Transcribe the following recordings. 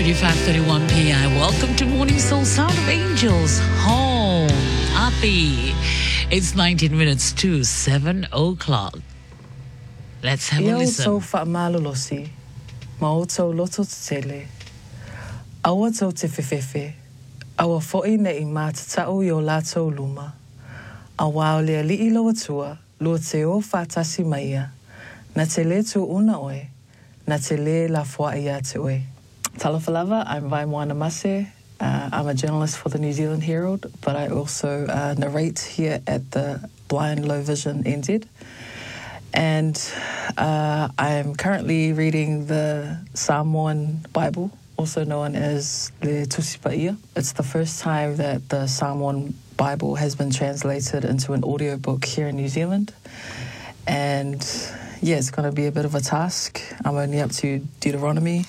5:31 p.m. Welcome to Morning Soul, Sound of Angels, home, Api. It's 19 minutes to 7 o'clock. Let's have a listen. Ia o tau whaamalolosi, ma o tau loto tele. Aua tau te whewhewe, aua fo'i nei mā tatau i o lātou luma. Awa o lea li ilo atua, lua te o whātasi maia. Na te le tu una oe, na te le la fua ia te oe. Talafalava, I'm Vaimoana Mase. I'm a journalist for the New Zealand Herald, but I also narrate here at the Blind Low Vision NZ. And I'm currently reading the Samoan Bible, also known as Le Tusipaia. It's the first time that the Samoan Bible has been translated into an audiobook here in New Zealand. And yeah, it's going to be a bit of a task. I'm only up to Deuteronomy.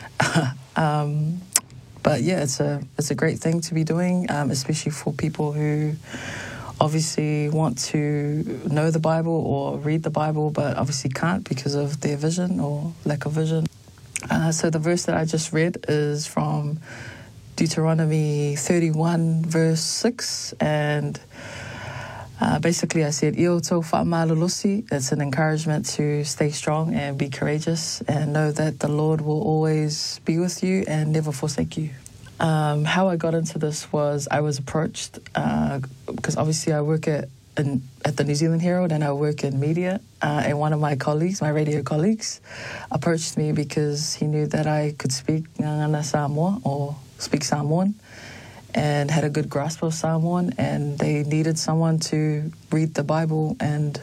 But yeah, it's a great thing to be doing, especially for people who obviously want to know the Bible or read the Bible, but obviously can't because of their vision or lack of vision. So the verse that I just read is from Deuteronomy 31, verse 6, and basically I said, "Io tau whaamalolosi." It's an encouragement to stay strong and be courageous and know that the Lord will always be with you and never forsake you. How I got into this was I was approached because obviously I work at the New Zealand Herald and I work in media, and one of my colleagues, my radio colleagues, approached me because he knew that I could speak Ngangana Samoa or speak Samoan and had a good grasp of Samoan, and they needed someone to read the Bible, and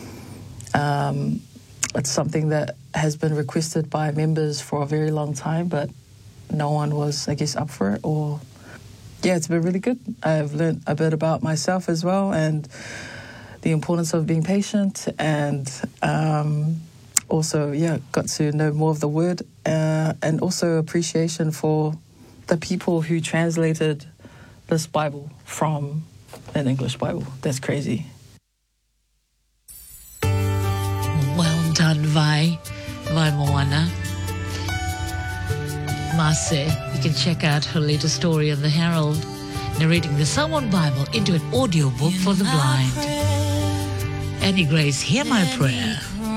it's something that has been requested by members for a very long time, but no one was, I guess, up for it. Or yeah, it's been really good. I've learned a bit about myself as well and the importance of being patient, and also, yeah, got to know more of the word, and also appreciation for the people who translated this Bible from an English Bible. That's crazy. Well done, Moana Mase. You can check out her latest story on the Herald, narrating the Samoan Bible into an audiobook for the blind. Annie Grace, hear my prayer.